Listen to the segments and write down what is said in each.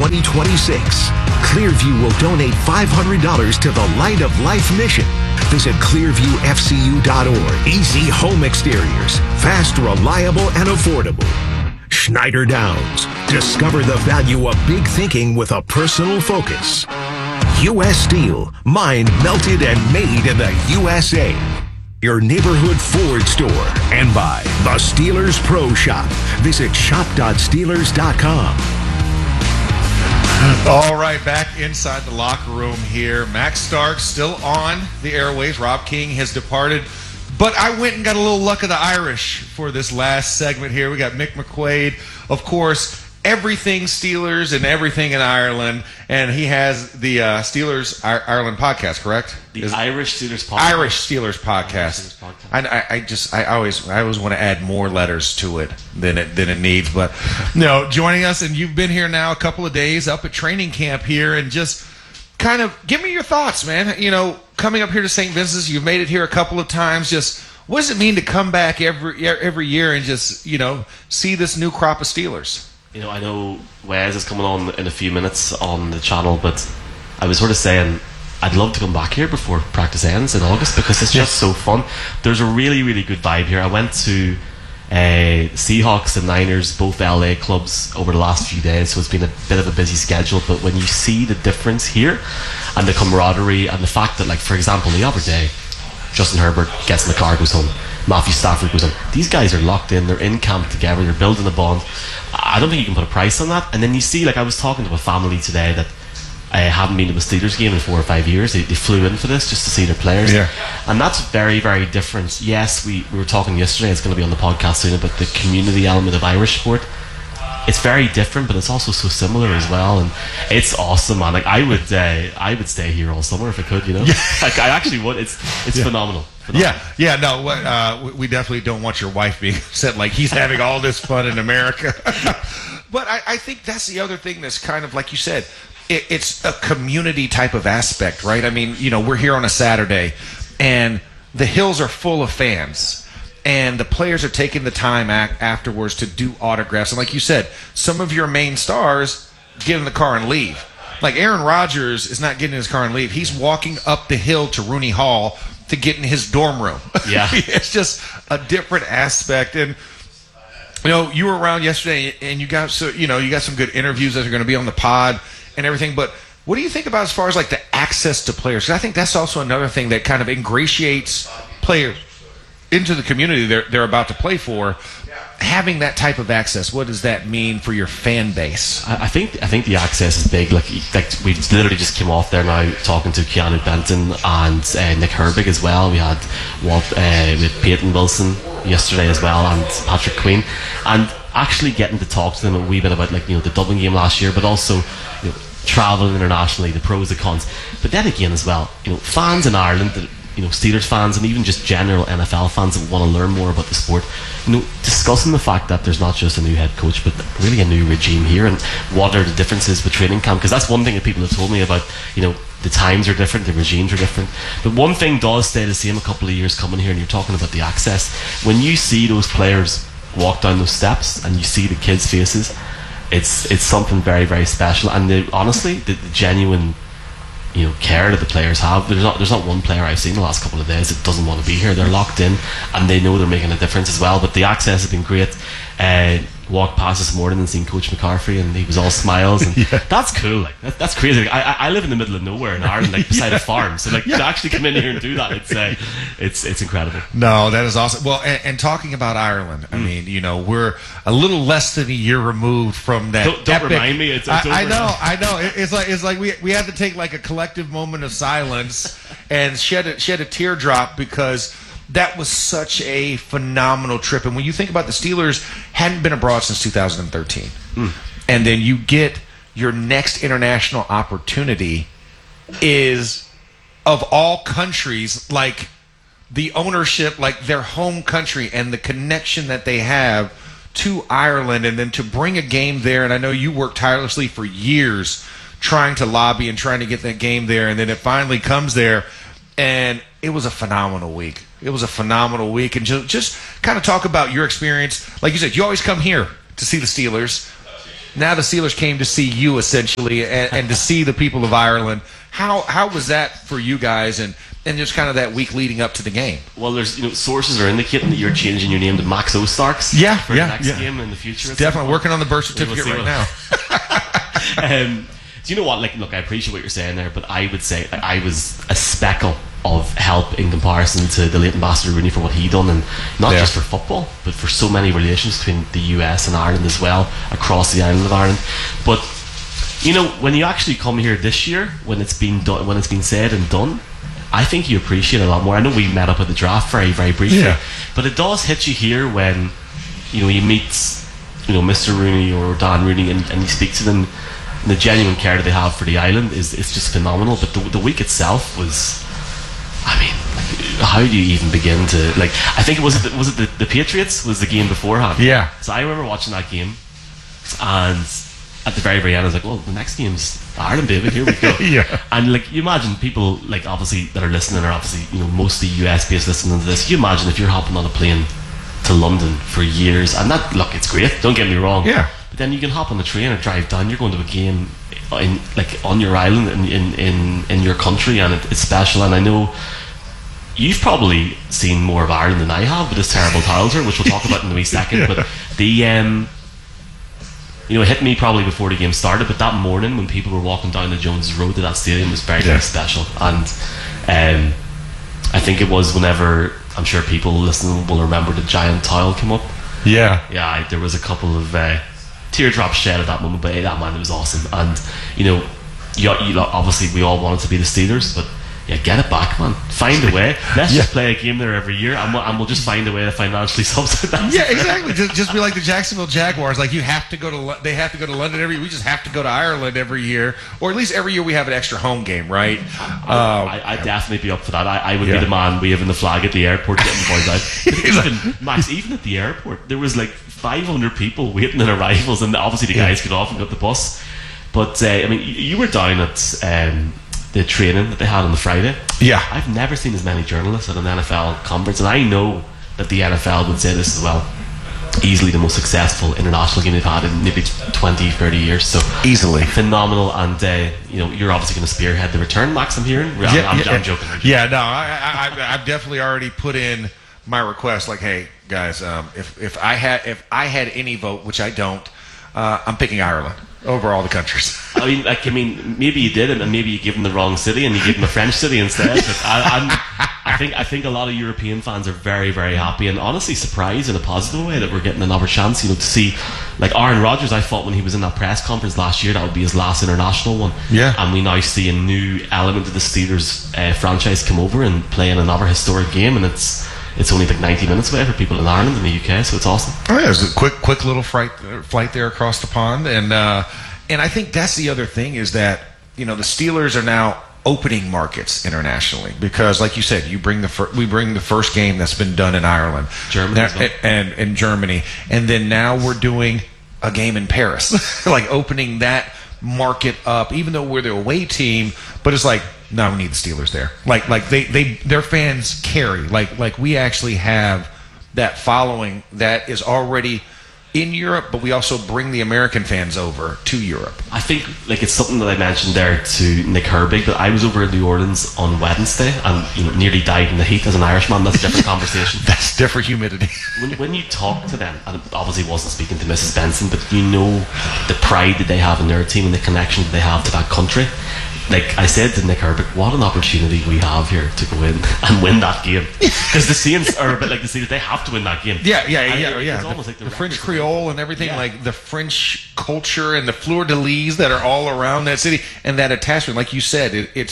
2026. Clearview will donate $500 to the Light of Life mission. Visit clearviewfcu.org. Easy home exteriors. Fast, reliable, and affordable. Schneider Downs. Discover the value of big thinking with a personal focus. U.S. Steel. Mined, melted, and made in the USA. Your neighborhood Ford store. And by the Steelers Pro Shop. Visit shop.steelers.com. All right, back inside the locker room here. Max Stark still on the airways. Rob King has departed. But I went and got a little luck of the Irish for this last segment here. We got Mick McQuaid, of course, everything Steelers and everything in Ireland. And he has the Steelers Ireland podcast, correct? The Irish Steelers podcast. Irish Steelers podcast. I always want to add more letters to it than it needs. But no, joining us, and you've been here now a couple of days up at training camp here, and just kind of give me your thoughts, man. You know, coming up here to St. Vincent's, you've made it here a couple of times. Just what does it mean to come back every year and just, you know, see this new crop of Steelers? You know, I know Wes is coming on in a few minutes on the channel, but I was sort of saying I'd love to come back here before practice ends in August because it's just so fun. There's a really, really good vibe here. I went to Seahawks and Niners, both LA clubs, over the last few days, so it's been a bit of a busy schedule. But when you see the difference here and the camaraderie and the fact that, like, for example, the other day, Justin Herbert gets in the car, goes home. Matthew Stafford goes home. These guys are locked in. They're in camp together. They're building a bond. I don't think you can put a price on that. And then you see, like, I was talking to a family today that haven't been to a Steelers game in 4 or 5 years. They flew in for this just to see their players. Yeah. And that's very, very different. Yes, we were talking yesterday, it's going to be on the podcast soon, about the community element of Irish sport. It's very different, but it's also so similar as well, and it's awesome, man. Like, I would stay here all summer if I could, you know. Yeah. Like, I actually would. It's phenomenal. Yeah. No, we definitely don't want your wife being upset. Like, he's having all this fun in America. But I think that's the other thing that's kind of, like you said, it's a community type of aspect, right? I mean, you know, we're here on a Saturday, and the hills are full of fans. And the players are taking the time afterwards to do autographs. And like you said, some of your main stars get in the car and leave. Like Aaron Rodgers is not getting in his car and leave. He's walking up the hill to Rooney Hall to get in his dorm room. Yeah. It's just a different aspect. And, you know, you were around yesterday, and you got some good interviews that are going to be on the pod and everything. But what do you think about as far as, like, the access to players? Because I think that's also another thing that kind of ingratiates players into the community they're about to play for. Having that type of access, what does that mean for your fan base? I think the access is big. Like we literally just came off there now talking to Keanu Benton and Nick Herbig as well. We had with Peyton Wilson yesterday as well, and Patrick Queen, and actually getting to talk to them a wee bit about, like, you know, the Dublin game last year, but also, you know, traveling internationally, the pros, the cons. But then again as well, you know, fans in Ireland that, you know, Steelers fans and even just general NFL fans that want to learn more about the sport, you know, discussing the fact that there's not just a new head coach but really a new regime here, and what are the differences with training camp, because that's one thing that people have told me about. You know, the times are different, the regimes are different, but one thing does stay the same a couple of years coming here, and you're talking about the access. When you see those players walk down those steps and you see the kids' faces, it's something very, very special. And honestly, the genuine, you know, care that the players have. There's not one player I've seen the last couple of days that doesn't want to be here. They're locked in, and they know they're making a difference as well. But the access has been great. Walked past this morning and seen Coach McCarthy, and he was all smiles, and that's cool. Like, that's crazy. Like, I live in the middle of nowhere in Ireland, like beside a farm. So, like, to actually come in here and do that, it's incredible. No, that is awesome. Well, and talking about Ireland, I mean, you know, we're a little less than a year removed from that. Don't epic, remind me. It's over. I know. It's like we had to take, like, a collective moment of silence and shed a teardrop, because that was such a phenomenal trip. And when you think about the Steelers hadn't been abroad since 2013, and then you get your next international opportunity is, of all countries, like, the ownership, like, their home country and the connection that they have to Ireland, and then to bring a game there. And I know you worked tirelessly for years trying to lobby and trying to get that game there, and then it finally comes there, and it was a phenomenal week. It was a phenomenal week. And just kind of talk about your experience. Like you said, you always come here to see the Steelers. now the Steelers came to see you essentially, and to see the people of Ireland. How was that for you guys, and just kind of that week leading up to the game? Well, there's sources are indicating that you're changing your name to Max O'Starks for the next game in the future. Definitely working on the birth certificate right now. Do you know what? Look, I appreciate what you're saying there, but I would say I was a speckle of help in comparison to the late Ambassador Rooney for what he done, and not just for football, but for so many relations between the US and Ireland as well, across the island of Ireland. But when you actually come here this year, when it's been done, when it's been said and done, I think you appreciate it a lot more. I know we met up at the draft very, very briefly, but it does hit you here when you meet Mr. Rooney or Dan Rooney, and you speak to them. The genuine care that they have for the island is just phenomenal. But the week itself was, how do you even begin to I think it was the Patriots was the game beforehand. Yeah. So I remember watching that game, and at the very, very end I was like, well, the next game's Ireland, baby, here we go. And you imagine people obviously that are listening are obviously mostly US based listening to this. You imagine if you're hopping on a plane to London for years, and that it's great, don't get me wrong. But then you can hop on the train and drive down. You're going to a game on your island in your country, and it's special. And I know you've probably seen more of Ireland than I have with this terrible Towser, which we'll talk about in a wee second. But the it hit me probably before the game started, but that morning when people were walking down the Jones Road to that stadium was very, very special. And I think it was whenever, I'm sure people listening will remember, the giant tile came up. There was a couple of teardrops shed at that moment, but that man, it was awesome. And obviously we all wanted to be the Steelers, but get it back, man. Find a way. Let's just play a game there every year, and we'll just find a way to financially subsidize. Exactly. Just be like the Jacksonville Jaguars. You have to go to. They have to go to London every year. We just have to go to Ireland every year, or at least every year we have an extra home game, right? I'd definitely be up for that. I would be the man waving the flag at the airport, getting the boys out. Max, even at the airport, there was 500 people waiting in arrivals, and obviously the guys got off and got the bus. But you were down at the training that they had on the Friday. I've never seen as many journalists at an NFL conference, and I know that the NFL would say this as well. Easily the most successful international game they've had in maybe 20, 30 years. So easily phenomenal, and you're obviously going to spearhead the return, Max. I'm hearing. I'm joking. No, I've definitely already put in my request. Hey guys, if I had any vote, which I don't, I'm picking Ireland over all the countries. Maybe you did, and maybe you gave them the wrong city, and you gave them a French city instead. But I think a lot of European fans are very, very happy, and honestly surprised in a positive way that we're getting another chance. To see Aaron Rodgers. I thought when he was in that press conference last year that would be his last international one. And we now see a new element of the Steelers franchise come over and play in another historic game, and it's only 90 minutes away for people in Ireland and the UK, so it's awesome. There's a quick little flight there across the pond, and I think that's the other thing is that the Steelers are now opening markets internationally because, like you said, we bring the first game that's been done in Ireland, Germany, and Germany, and then now we're doing a game in Paris, opening that market up, even though we're the away team, but it's no, we need the Steelers there. Their fans carry. We actually have that following that is already in Europe, but we also bring the American fans over to Europe. I think it's something that I mentioned there to Nick Herbig, but I was over in New Orleans on Wednesday and nearly died in the heat as an Irishman. That's a different conversation. That's different humidity. when you talk to them, and obviously wasn't speaking to Mrs. Benson, but the pride that they have in their team and the connection that they have to that country. I said to Nick Herbig, what an opportunity we have here to go in and win that game. Because the Saints are a bit like the Steelers, they have to win that game. It's almost the French Creole and everything, the French culture and the fleur-de-lis that are all around that city, and that attachment, like you said,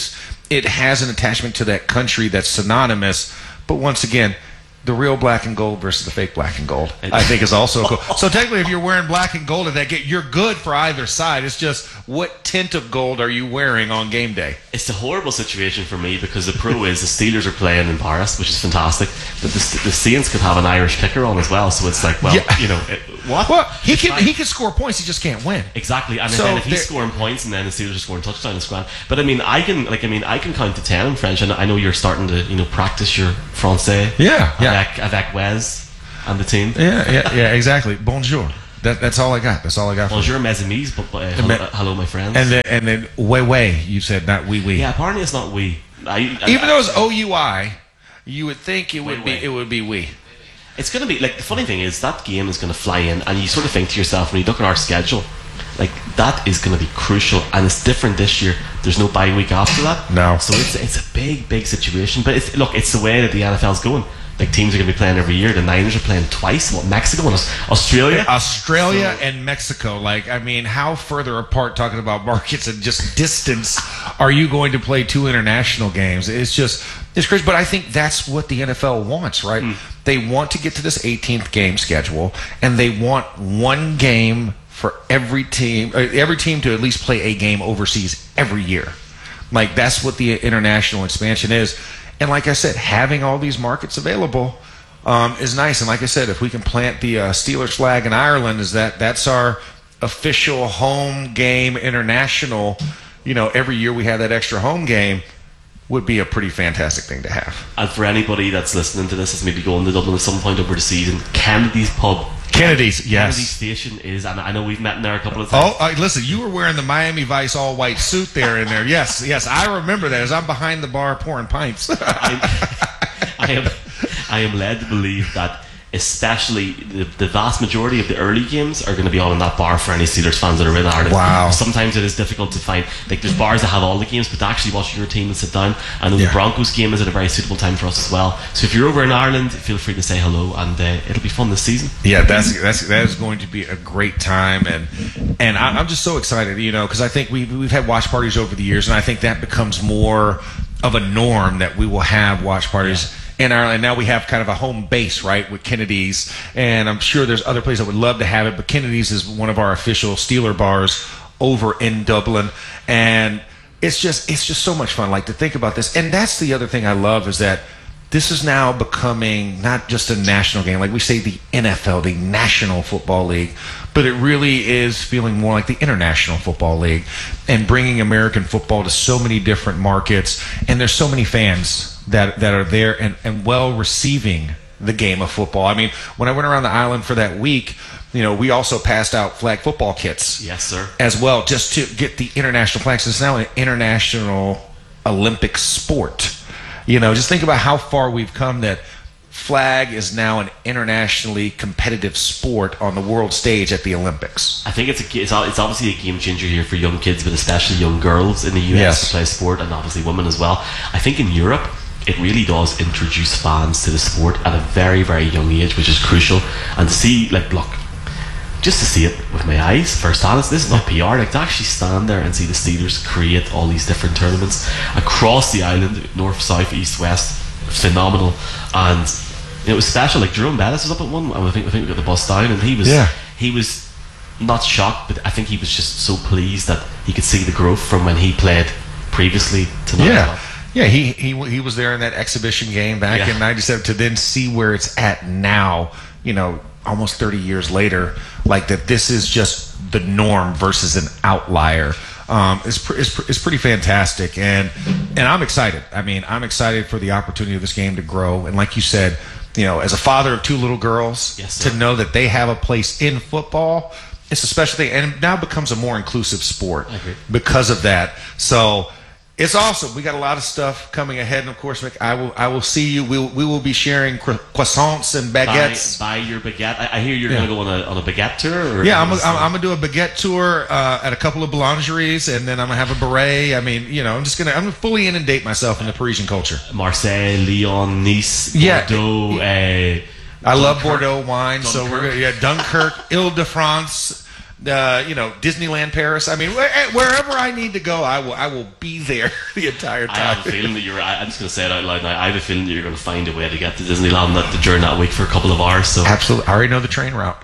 it has an attachment to that country that's synonymous. But once again, the real black and gold versus the fake black and gold, I think, is also cool. So technically, if you're wearing black and gold at that game, you're good for either side. It's just what tint of gold are you wearing on game day? It's a horrible situation for me because the pro is the Steelers are playing in Paris, which is fantastic, but the Saints could have an Irish kicker on as well. So it's what? Well, he can score points, he just can't win. Exactly, and then if he's scoring points and then the Steelers are scoring touchdowns, it's grand. But I can count to 10 in French, and I know you're starting to practice your français. Avec Wes and the team. Yeah, exactly. Bonjour. That's all I got. That's all I got. Bonjour, mes amis, but hello, my friends. And then way. You said not we. Yeah, apparently it's not we. Even though it's OUI, you would think it would be we. It's going to be like, the funny thing is that game is going to fly in, and you sort of think to yourself when you look at our schedule, like that is going to be crucial, and it's different this year. There's no bye week after that. No. So it's a big situation. But it's the way that the NFL's going. Like, teams are going to be playing every year. The Niners are playing twice. Mexico and Australia? And Mexico. Like, I mean, how further apart, talking about markets and just distance, are you going to play 2 international games? It's crazy. But I think that's what the NFL wants, right? They want to get to this 18th game schedule, and they want one game for every team to at least play a game overseas every year. Like, that's what the international expansion is. And like I said, having all these markets available is nice. And like I said, if we can plant the Steelers flag in Ireland, that's our official home game international. Every year we have that extra home game, would be a pretty fantastic thing to have. And for anybody that's listening to this, that's maybe going to Dublin at some point over the season, Kennedy's Pub. Kennedy's, yes. Kennedy's Station is, and I know we've met in there a couple of times. Oh, listen, you were wearing the Miami Vice all-white suit there in there. Yes, I remember that as I'm behind the bar pouring pints. I am led to believe that especially the vast majority of the early games are going to be on in that bar for any Steelers fans that are in Ireland. Wow. Sometimes it is difficult to find, like, there's bars that have all the games, but to actually watch your team and sit down. I know the Broncos game is at a very suitable time for us as well. So if you're over in Ireland, feel free to say hello, and it'll be fun this season. Yeah, that is going to be a great time, and I'm just so excited, because I think we've had watch parties over the years, and I think that becomes more of a norm that we will have watch parties in Ireland. Now we have kind of a home base, right, with Kennedy's, and I'm sure there's other places that would love to have it, but Kennedy's is one of our official Steeler bars over in Dublin, and it's just so much fun, like, to think about this. And that's the other thing I love, is that this is now becoming not just a national game, like we say the NFL, the National Football League, but it really is feeling more like the International Football League, and bringing American football to so many different markets, and there's so many fans that are there and well receiving the game of football. I mean, when I went around the island for that week, we also passed out flag football kits. Yes, sir. As well, just to get the international flags. It's now an international Olympic sport. Just think about how far we've come, that flag is now an internationally competitive sport on the world stage at the Olympics. I think it's obviously a game changer here for young kids, but especially young girls in the US to play sport, and obviously women as well. I think in Europe, it really does introduce fans to the sport at a very, very young age, which is crucial. And to see, just to see it with my eyes firsthand, this is not PR, to actually stand there and see the Steelers create all these different tournaments across the island, north, south, east, west, phenomenal. And it was special. Like, Jerome Bettis was up at one, and I think we got the bus down, and he was not shocked, but I think he was just so pleased that he could see the growth from when he played previously to now. Yeah, he was there in that exhibition game back in '97 to then see where it's at now, almost 30 years later, like, that this is just the norm versus an outlier. It's pretty fantastic, and I'm excited. I mean, I'm excited for the opportunity of this game to grow, and like you said, as a father of 2 little girls, to know that they have a place in football, it's a special thing, and it now becomes a more inclusive sport because of that. So it's awesome. We got a lot of stuff coming ahead, and of course, Mick, I will see you. We will be sharing croissants and baguettes. Buy your baguette. I hear you're going to go on a baguette tour. I'm gonna do a baguette tour at a couple of boulangeries, and then I'm gonna have a beret. I mean, I'm gonna fully inundate myself in the Parisian culture. Marseille, Lyon, Nice, Bordeaux. I love Bordeaux wine, Dunkirk. So we're gonna Dunkirk, Ile-de-France. Disneyland Paris. I mean, wherever I need to go, I will be there the entire time. I have a feeling that I'm just going to say it out loud now. I have a feeling that you're going to find a way to get to Disneyland during that week for a couple of hours. So absolutely, I already know the train route.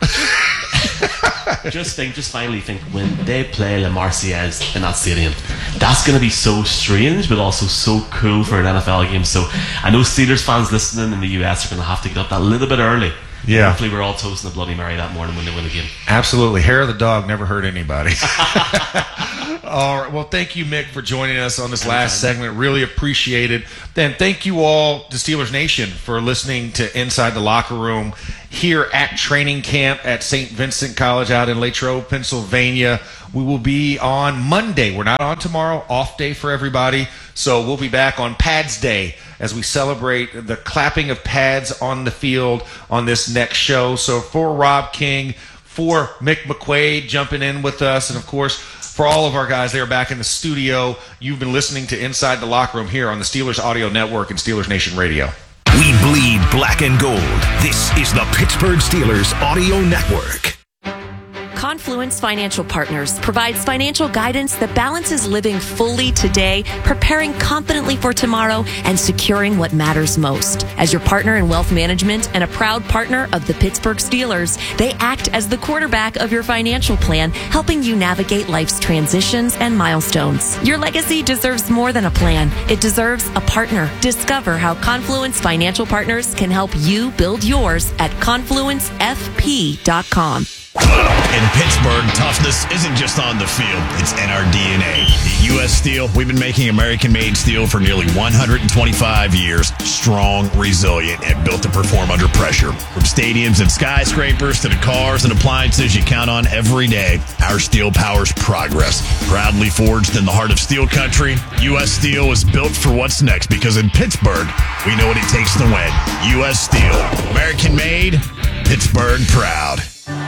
just finally think when they play La Marseillaise in that stadium, that's going to be so strange, but also so cool for an NFL game. So I know Steelers fans listening in the US are going to have to get up that little bit early. Yeah. Hopefully we're all toasting a Bloody Mary that morning when they win the game. Absolutely. Hair of the dog never hurt anybody. All right. Well, thank you, Mick, for joining us on this last segment. Really appreciate it. Then thank you all to Steelers Nation for listening to Inside the Locker Room here at training camp at St. Vincent College out in Latrobe, Pennsylvania. We will be on Monday. We're not on tomorrow. Off day for everybody. So we'll be back on Pads Day as we celebrate the clapping of pads on the field on this next show. So for Rob King, for Mick McQuaid jumping in with us, and of course for all of our guys there back in the studio, you've been listening to Inside the Locker Room here on the Steelers Audio Network and Steelers Nation Radio. We bleed black and gold. This is the Pittsburgh Steelers Audio Network. Confluence Financial Partners provides financial guidance that balances living fully today, preparing confidently for tomorrow, and securing what matters most. As your partner in wealth management and a proud partner of the Pittsburgh Steelers, they act as the quarterback of your financial plan, helping you navigate life's transitions and milestones. Your legacy deserves more than a plan. It deserves a partner. Discover how Confluence Financial Partners can help you build yours at confluencefp.com. In Pittsburgh, toughness isn't just on the field, it's in our DNA. At U.S. Steel, we've been making American-made steel for nearly 125 years. Strong, resilient, and built to perform under pressure. From stadiums and skyscrapers to the cars and appliances you count on every day, our steel powers progress. Proudly forged in the heart of steel country, U.S. Steel is built for what's next because in Pittsburgh, we know what it takes to win. U.S. Steel, American-made, Pittsburgh proud.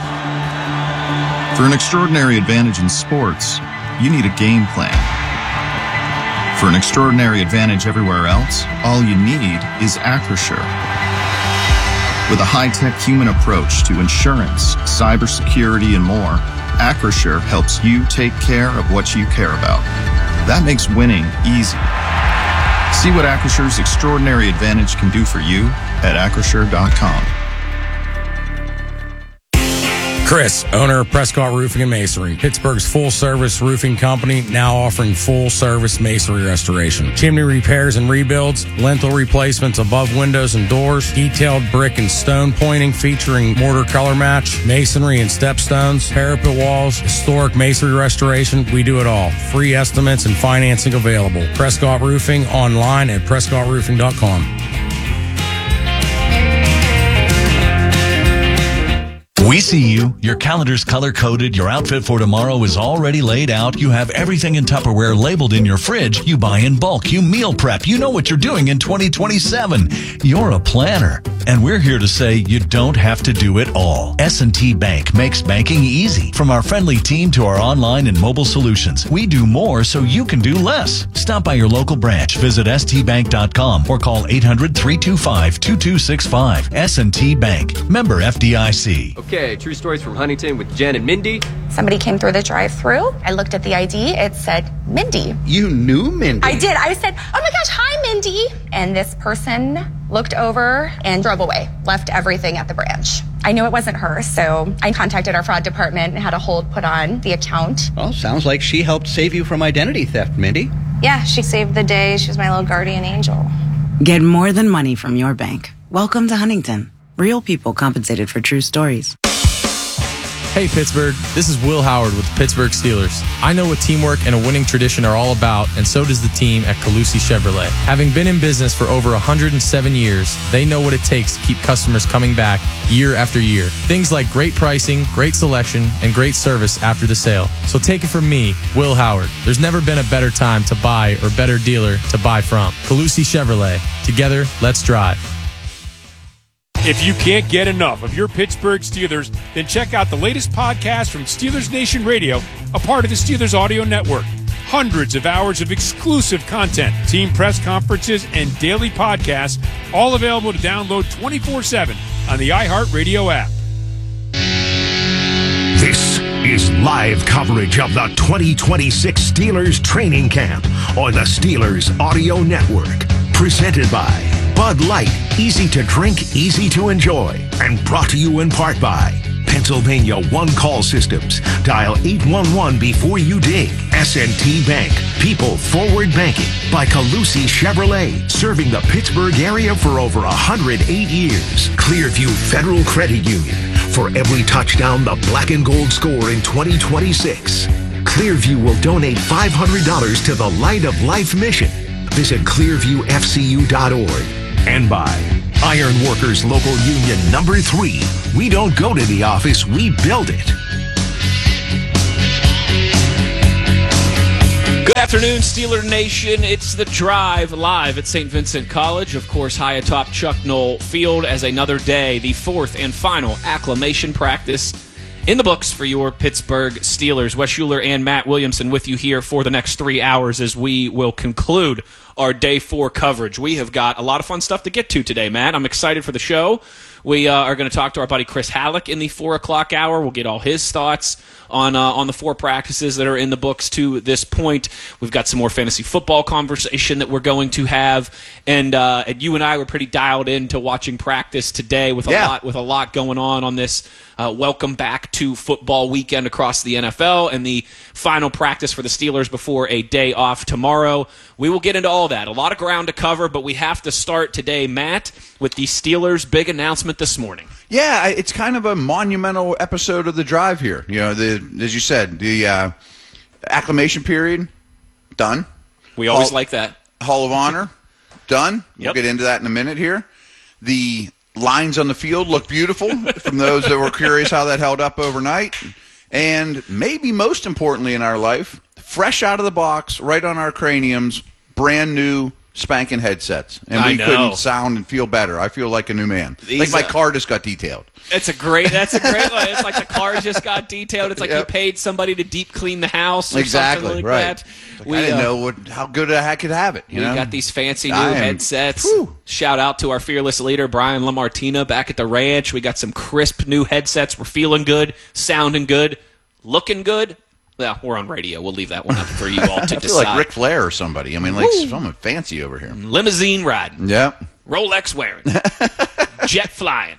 For an extraordinary advantage in sports, you need a game plan. For an extraordinary advantage everywhere else, all you need is Acrisure. With a high-tech human approach to insurance, cybersecurity, and more, Acrisure helps you take care of what you care about. That makes winning easy. See what Acrisure's extraordinary advantage can do for you at Acrisure.com. Chris, owner of Prescott Roofing and Masonry, Pittsburgh's full-service roofing company, now offering full-service masonry restoration, chimney repairs and rebuilds, lintel replacements above windows and doors, detailed brick and stone pointing featuring mortar color match, masonry and stepstones, parapet walls, historic masonry restoration. We do it all. Free estimates and financing available. Prescott Roofing online at prescottroofing.com. We see you. Your calendar's color-coded. Your outfit for tomorrow is already laid out. You have everything in Tupperware labeled in your fridge. You buy in bulk. You meal prep. You know what you're doing in 2027. You're a planner. And we're here to say you don't have to do it all. S&T Bank makes banking easy. From our friendly team to our online and mobile solutions, we do more so you can do less. Stop by your local branch. Visit stbank.com or call 800-325-2265. S&T Bank. Member FDIC. Okay, true stories from Huntington with Jen and Mindy. Somebody came through the drive-thru. I looked at the ID. It said Mindy. You knew Mindy? I did. I said, oh my gosh, hi, Mindy. And this person looked over and drove away, left everything at the branch. I knew it wasn't her, so I contacted our fraud department and had a hold put on the account. Well, sounds like she helped save you from identity theft, Mindy. Yeah, she saved the day. She was my little guardian angel. Get more than money from your bank. Welcome to Huntington. Real people compensated for true stories. Hey Pittsburgh, this is Will Howard with the Pittsburgh Steelers. I know what teamwork and a winning tradition are all about, and so does the team at Calusi Chevrolet. Having been in business for over 107 years, they know what it takes to keep customers coming back year after year. Things like great pricing, great selection, and great service after the sale. So take it from me, Will Howard. There's never been a better time to buy or better dealer to buy from. Calusi Chevrolet. Together, let's drive. If you can't get enough of your Pittsburgh Steelers, then check out the latest podcast from Steelers Nation Radio, a part of the Steelers Audio Network. Hundreds of hours of exclusive content, team press conferences, and daily podcasts, all available to download 24/7 on the iHeartRadio app. This is live coverage of the 2026 Steelers training camp on the Steelers Audio Network. Presented by Bud Light, easy to drink, easy to enjoy. And brought to you in part by Pennsylvania One Call Systems. Dial 811 before you ding. S&T Bank, people forward banking. By Calusi Chevrolet, serving the Pittsburgh area for over 108 years. Clearview Federal Credit Union, for every touchdown the black and gold score in 2026. Clearview will donate $500 to the Light of Life mission. Visit clearviewfcu.org. And by Iron Workers Local Union Number 3. We don't go to the office, we build it. Good afternoon, Steeler Nation. It's The Drive live at St. Vincent College. Of course, high atop Chuck Noll Field as another day, the fourth and final acclimation practice in the books for your Pittsburgh Steelers. Wes Schuler and Matt Williamson with you here for the next 3 hours as we will conclude our Day 4 coverage. We have got a lot of fun stuff to get to today, Matt. I'm excited for the show. We are going to talk to our buddy Chris Halleck in the 4 o'clock hour. We'll get all his thoughts on the 4 practices that are in the books to this point. We've got some more fantasy football conversation that we're going to have, and you and I were pretty dialed into watching practice today with a lot going on this welcome back to football weekend across the NFL and the final practice for the Steelers before a day off tomorrow. We will get into all that. A lot of ground to cover, but we have to start today, Matt, with the Steelers' big announcement this morning. Yeah, it's kind of a monumental episode of The Drive here. You know, as you said, the acclimation period, done. We always like that. Hall of Honor, done. Yep. We'll get into that in a minute here. The lines on the field look beautiful from those that were curious how that held up overnight. And maybe most importantly in our life, fresh out of the box, right on our craniums, brand new spanking headsets. And we couldn't sound and feel better. I feel like a new man. Like my car just got detailed. That's a great one. It's like the car just got detailed. It's like you paid somebody to deep clean the house or something like that. I didn't know how good I could have it. We got these fancy new headsets. Shout out to our fearless leader, Brian LaMartina, back at the ranch. We got some crisp new headsets. We're feeling good, sounding good, looking good. Well, we're on radio. We'll leave that one up for you all to decide. I feel like Ric Flair or somebody. I mean, like someone fancy over here. Limousine riding. Yep. Rolex wearing. Jet flying.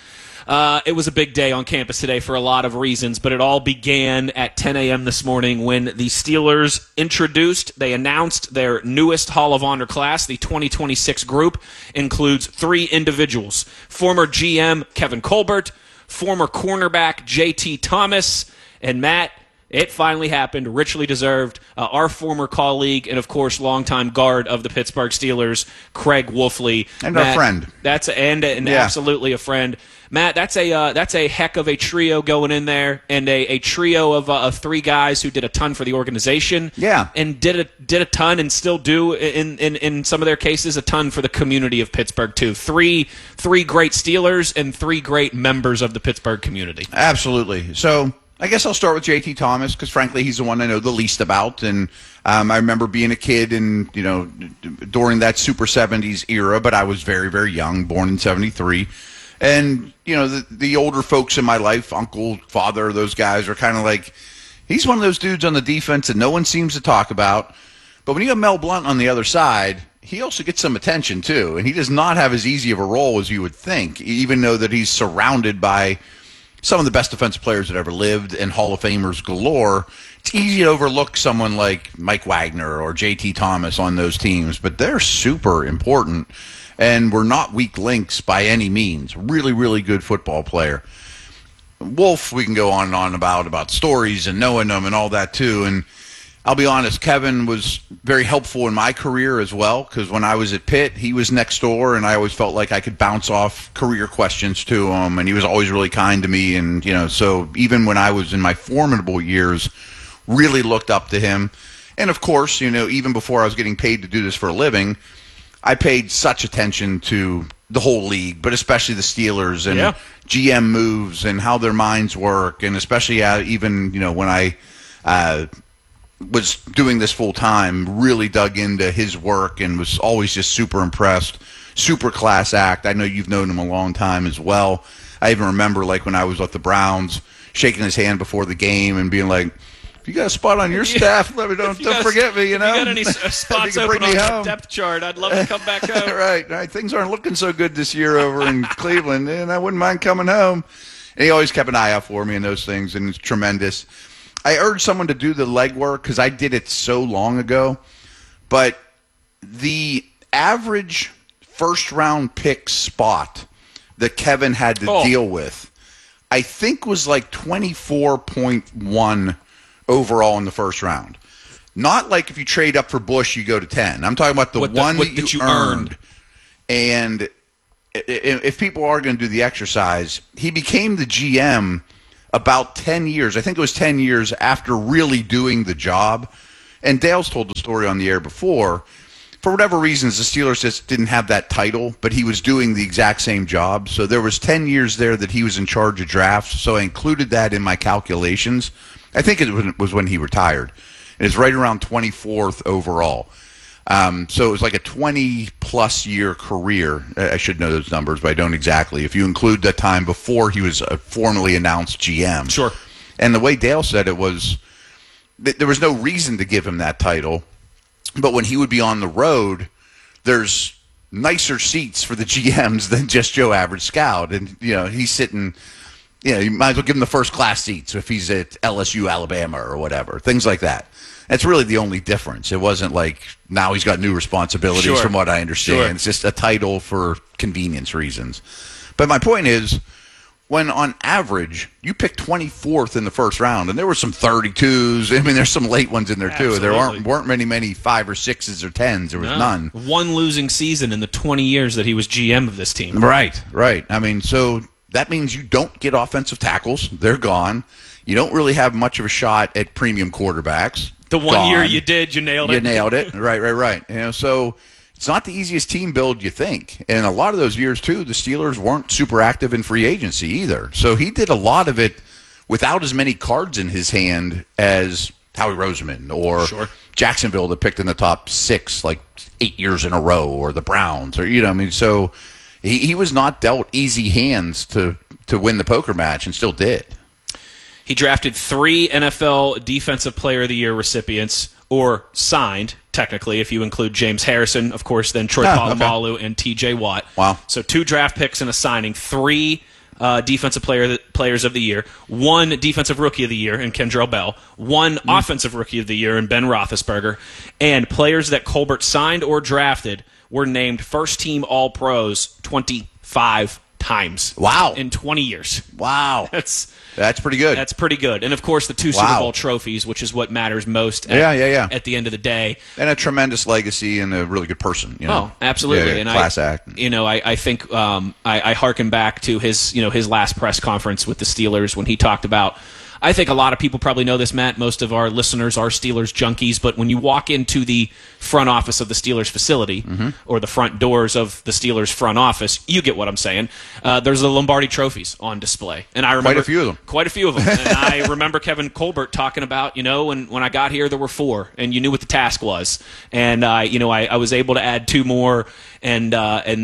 It was a big day on campus today for a lot of reasons, but it all began at 10 a.m. this morning when the Steelers they announced their newest Hall of Honor class. The 2026 group includes 3 individuals: former GM Kevin Colbert, former cornerback J.T. Thomas, and Matt, it finally happened, richly deserved. Our former colleague and, of course, longtime guard of the Pittsburgh Steelers, Craig Wolfley. And Matt, our friend. That's absolutely a friend. Matt, that's a heck of a trio going in there, and a trio of 3 guys who did a ton for the organization. Yeah. And did a ton and still do, in some of their cases, a ton for the community of Pittsburgh, too. Three great Steelers and 3 great members of the Pittsburgh community. Absolutely. So I guess I'll start with J.T. Thomas because, frankly, he's the one I know the least about. And I remember being a kid and, during that Super 70s era, but I was very, very young, born in 73. And, the older folks in my life, uncle, father, those guys are kind of like, he's one of those dudes on the defense that no one seems to talk about. But when you have Mel Blount on the other side, he also gets some attention, too. And he does not have as easy of a role as you would think, even though that he's surrounded by some of the best defensive players that ever lived and Hall of Famers galore. It's easy to overlook someone like Mike Wagner or J.T. Thomas on those teams, but they're super important, and we're not weak links by any means. Really, really good football player. Wolf, we can go on and on about stories and knowing them and all that too, and I'll be honest, Kevin was very helpful in my career as well, because when I was at Pitt, he was next door, and I always felt like I could bounce off career questions to him, and he was always really kind to me, and, so even when I was in my formidable years, really looked up to him. And, of course, even before I was getting paid to do this for a living, I paid such attention to the whole league, but especially the Steelers and GM moves and how their minds work, and especially even, when I was doing this full time, really dug into his work and was always just super impressed. Super class act. I know you've known him a long time as well. I even remember when I was with the Browns, shaking his hand before the game and being like, if you got a spot on your staff, let me don't forget me, If you got any spots open on the depth chart, I'd love to come back home. Right. Things aren't looking so good this year over in Cleveland, and I wouldn't mind coming home. And he always kept an eye out for me and those things, and it's tremendous. I urge someone to do the legwork because I did it so long ago, but the average first-round pick spot that Kevin had to deal with, I think was like 24.1 overall in the first round. Not like if you trade up for Bush, you go to 10. I'm talking about the one that you earned. And if people are going to do the exercise, he became the GM about 10 years. I think it was 10 years after really doing the job. And Dale's told the story on the air before. For whatever reasons, the Steelers just didn't have that title, but he was doing the exact same job. So there was 10 years there that he was in charge of drafts. So I included that in my calculations. I think it was when he retired. It's right around 24th overall. So it was like a 20-plus year career. I should know those numbers, but I don't exactly. If you include the time before he was a formally announced GM. Sure. And the way Dale said it was, there was no reason to give him that title. But when he would be on the road, there's nicer seats for the GMs than just Joe Average Scout. And, he's sitting, you might as well give him the first-class seats if he's at LSU, Alabama, or whatever. Things like that. That's really the only difference. It wasn't like now he's got new responsibilities from what I understand. Sure. It's just a title for convenience reasons. But my point is, when on average you pick 24th in the first round, and there were some 32s. I mean, there's some late ones in there too. There weren't many 5 or 6s or 10s. There was none. One losing season in the 20 years that he was GM of this team. Right. I mean, so that means you don't get offensive tackles. They're gone. You don't really have much of a shot at premium quarterbacks. The one year you did, you nailed it. You nailed it. Right. So it's not the easiest team build you think. And a lot of those years, too, the Steelers weren't super active in free agency either. So he did a lot of it without as many cards in his hand as Howie Roseman or Jacksonville that picked in the top 6 like 8 years in a row, or the Browns, or so he was not dealt easy hands to win the poker match, and still did. He drafted 3 NFL Defensive Player of the Year recipients, or signed, technically, if you include James Harrison, of course, then Troy Polamalu and T.J. Watt. Wow. So 2 draft picks and a signing, 3 Defensive Players of the Year, 1 Defensive Rookie of the Year in Kendrell Bell, 1 Offensive Rookie of the Year in Ben Roethlisberger, and players that Colbert signed or drafted were named first-team All-Pros 25 times. Wow. In 20 years. Wow. That's pretty good. That's pretty good. And, of course, the 2 Super Bowl trophies, which is what matters most at the end of the day. And a tremendous legacy and a really good person. Oh, absolutely. Yeah, and class act. I think I hearken back to his last press conference with the Steelers when he talked about, I think a lot of people probably know this, Matt. Most of our listeners are Steelers junkies, but when you walk into the front office of the Steelers facility, or the front doors of the Steelers front office, you get what I'm saying. There's the Lombardi trophies on display, and I remember quite a few of them. And I remember Kevin Colbert talking about, when I got here there were 4, and you knew what the task was, and I was able to add 2 more. And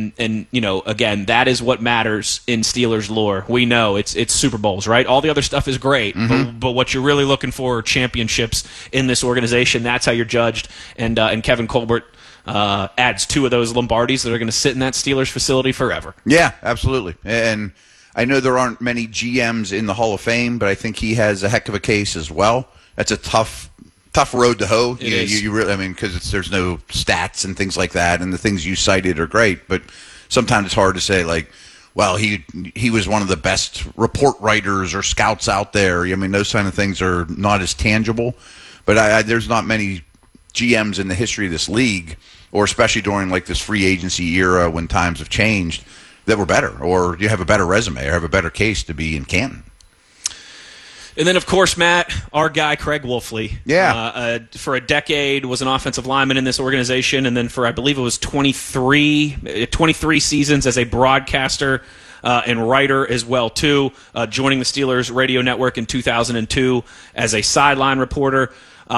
again, that is what matters in Steelers lore. We know it's Super Bowls, right? All the other stuff is great, but what you're really looking for are championships in this organization. That's how you're judged. And Kevin Colbert adds 2 of those Lombardis that are going to sit in that Steelers facility forever. Yeah, absolutely. And I know there aren't many GMs in the Hall of Fame, but I think he has a heck of a case as well. That's a tough road to hoe. You really, because there's no stats and things like that, and the things you cited are great, but sometimes it's hard to say, like, well, he was one of the best report writers or scouts out there. Those kind of things are not as tangible, but there's not many GMs in the history of this league, or especially during like this free agency era when times have changed, that were better, or you have a better resume or have a better case to be in Canton. And then, of course, Matt, our guy Craig Wolfley. Yeah. For a decade was an offensive lineman in this organization, and then for, I believe it was 23 seasons as a broadcaster and writer as well, too, joining the Steelers radio network in 2002 as a sideline reporter.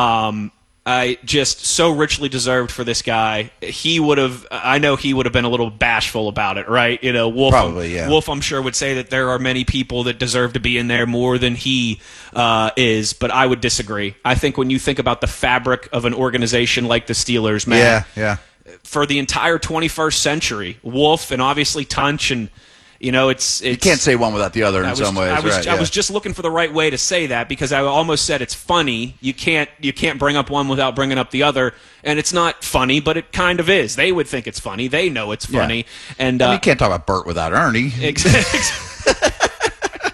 I just so richly deserved for this guy. I know he would have been a little bashful about it, right? Wolf, probably, yeah. Wolf, I'm sure, would say that there are many people that deserve to be in there more than he is, but I would disagree. I think when you think about the fabric of an organization like the Steelers, man, for the entire 21st century, Wolf and obviously Tunch and it's you can't say one without the other in some ways. I was just looking for the right way to say that, because I almost said it's funny. You can't bring up one without bringing up the other, and it's not funny, but it kind of is. They would think it's funny. They know it's funny, and you can't talk about Bert without Ernie. Exactly.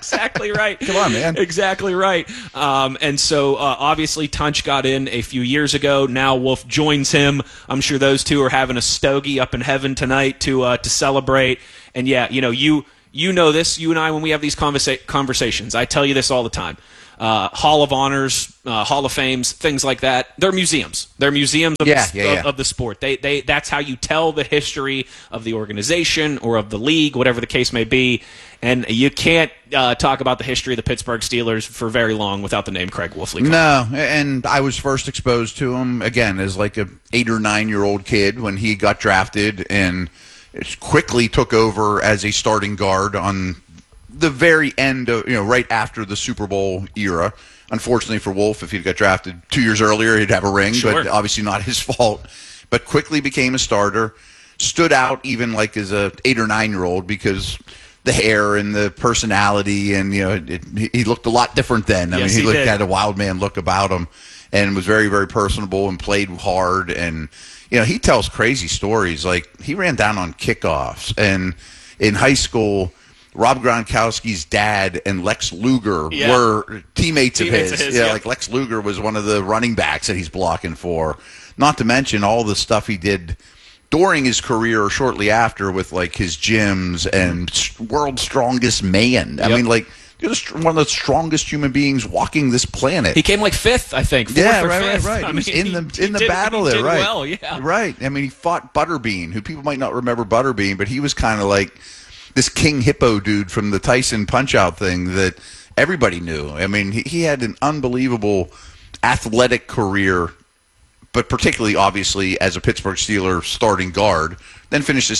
exactly right. Come on, man. Exactly right. And so obviously Tunch got in a few years ago. Now Wolf joins him. I'm sure those two are having a stogie up in heaven tonight to celebrate. And yeah, you know this. You and I, when we have these conversations, I tell you this all the time. Hall of Honors, Hall of Fames, things like that. They're museums. They're museums of, of the sport. That's how you tell the history of the organization or of the league, whatever the case may be. And you can't talk about the history of the Pittsburgh Steelers for very long without the name Craig Wolfley. No, and I was first exposed to him, again, as like a 8 or 9-year-old kid when he got drafted and quickly took over as a starting guard on the very end of, right after the Super Bowl era. Unfortunately for Wolf, if he'd got drafted 2 years earlier, he'd have a ring, but obviously not his fault. But quickly became a starter, stood out even like as a 8 or 9-year-old because the hair and the personality, and he looked a lot different then. I mean, he had a wild man look about him, and was very, very personable and played hard. And he tells crazy stories. Like he ran down on kickoffs, and in high school, Rob Gronkowski's dad and Lex Luger were teammates of his. Like Lex Luger was one of the running backs that he's blocking for. Not to mention all the stuff he did during his career or shortly after with like his gyms and world's strongest man. I mean, like you're one of the strongest human beings walking this planet. He came like 5th, I think. Right. I mean, in the battle there, right? Well, yeah. Right. I mean, he fought Butterbean, who people might not remember Butterbean, but he was kind of like this King Hippo dude from the Tyson Punch-Out thing that everybody knew. I mean, he had an unbelievable athletic career, but particularly, obviously, as a Pittsburgh Steelers starting guard. Then finished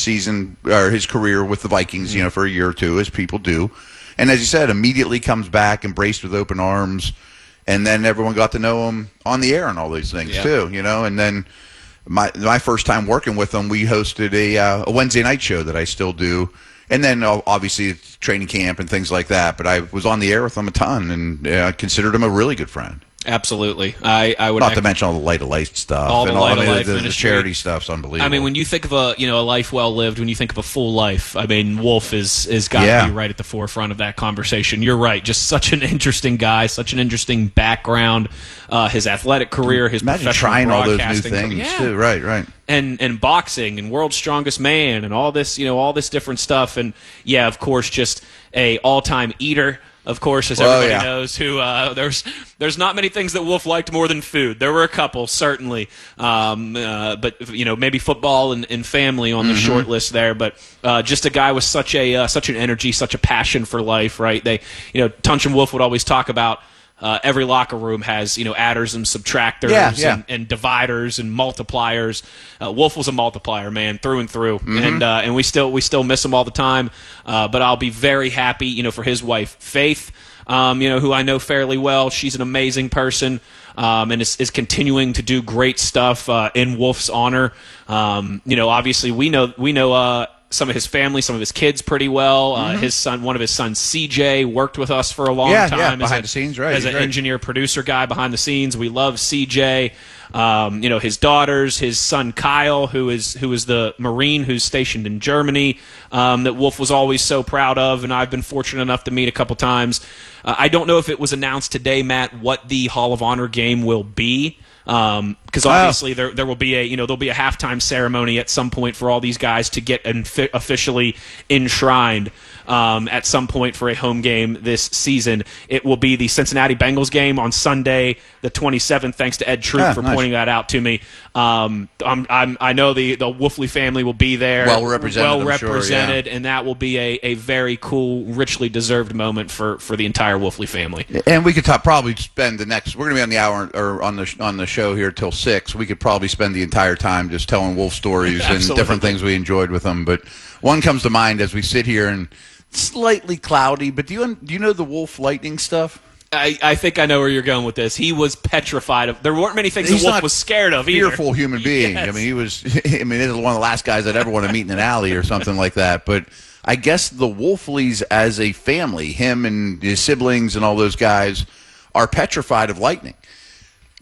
his career with the Vikings, for a year or two, as people do. And as you said, immediately comes back, embraced with open arms, and then everyone got to know him on the air and all these things too, And then my first time working with him, we hosted a Wednesday night show that I still do. And then, obviously, training camp and things like that. But I was on the air with him a ton, and I considered him a really good friend. Absolutely. I would not to mention all the Light of Life stuff. All the Light of Life the charity stuff's unbelievable. I mean, when you think of a life well lived, when you think of a full life, I mean, Wolf is got to be right at the forefront of that conversation. You're right. Just such an interesting guy, such an interesting background. His athletic career, his Imagine professional trying all those broadcasting new things too. Right. And boxing and World's Strongest Man and all this, all this different stuff. And yeah, of course, just a all-time eater. Of course, as everybody knows, who there's not many things that Wolf liked more than food. There were a couple, certainly, but maybe football and family on the short list there. But just a guy with such an energy, such a passion for life. Right? Tunch and Wolf would always talk about. Every locker room has, adders and subtractors and dividers and multipliers. Wolf was a multiplier, man, through and through, and we still miss him all the time. But I'll be very happy, for his wife Faith, who I know fairly well. She's an amazing person, and is continuing to do great stuff in Wolf's honor. Obviously we know. Some of his family, some of his kids pretty well. His son, one of his sons, CJ, worked with us for a long time behind the scenes, right? As an engineer, producer guy behind the scenes. We love CJ. His daughters, his son Kyle, who is the Marine who's stationed in Germany, that Wolf was always so proud of, and I've been fortunate enough to meet a couple times. I don't know if it was announced today, Matt, what the Hall of Honor game will be. Because obviously there will be there'll be a halftime ceremony at some point for all these guys to get officially enshrined at some point for a home game this season. It will be the Cincinnati Bengals game on Sunday, the 27th. Thanks to Ed Troop for pointing that out to me. I know the Wolfley family will be there, well represented, and that will be a very cool, richly deserved moment for the entire Wolfley family. And we could probably spend the next. We're going to be on the hour or on the show here till 6. We could probably spend the entire time just telling Wolf stories and different things we enjoyed with him. But one comes to mind as we sit here, and slightly cloudy. But do you know the Wolf lightning stuff? I think I know where you're going with this. He was petrified of. There weren't many things the Wolf was scared of either. Fearful human being. Yes. I mean, he was. I mean, this is one of the last guys I'd ever want to meet in an alley or something like that. But I guess the Wolfleys as a family, him and his siblings and all those guys, are petrified of lightning.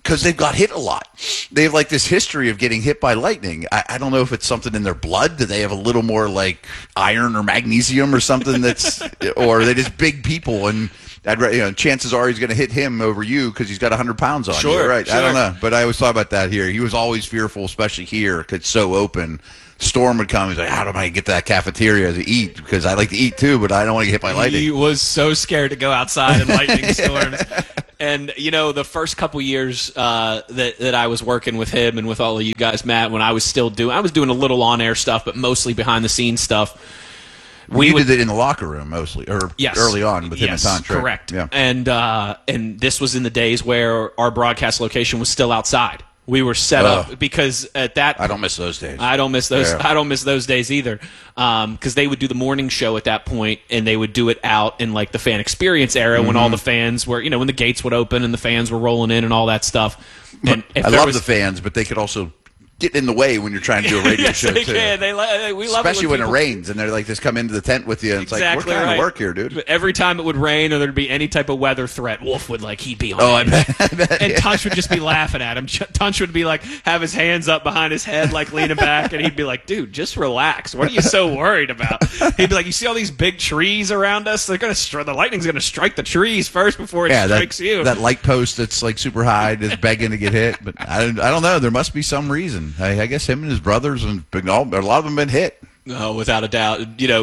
because they've got hit a lot. They have like this history of getting hit by lightning. I don't know if it's something in their blood. Do they have a little more like iron or magnesium or something that's, or are they just big people and chances are he's going to hit him over you because he's got 100 pounds on you. Right. I don't know. But I always thought about that here. He was always fearful, especially here because it's so open. Storm would come. He's like, how do I get to that cafeteria to eat? Because I like to eat too, but I don't want to get hit by lightning. He was so scared to go outside in lightning storms. And, the first couple years that I was working with him and with all of you guys, Matt, when I was doing a little on-air stuff, but mostly behind-the-scenes stuff. We did it in the locker room mostly, or early on with him and Tanch. Correct. Yeah. And this was in the days where our broadcast location was still outside. We were set up because at that. I don't miss those days. I don't miss those. Yeah. I don't miss those days either. Because they would do the morning show at that point, and they would do it out in like the fan experience era when all the fans were, when the gates would open and the fans were rolling in and all that stuff. And I love the fans, but they could also get in the way when you're trying to do a radio show they too. Can. We love especially it when it rains and they're like just come into the tent with you and it's exactly like we're trying right. to work here, dude. But every time it would rain or there'd be any type of weather threat, Wolf would he'd be on I bet, and yeah. Tunch would just be laughing at him. Tunch would be have his hands up behind his head leaning back, and he'd be like, dude, just relax, what are you so worried about? He'd be like, you see all these big trees around us, they're gonna the lightning's gonna strike the trees first before it strikes you. That light post that's super high is begging to get hit, but I don't know, there must be some reason. I guess him and his brothers and a lot of them been hit. Oh, without a doubt.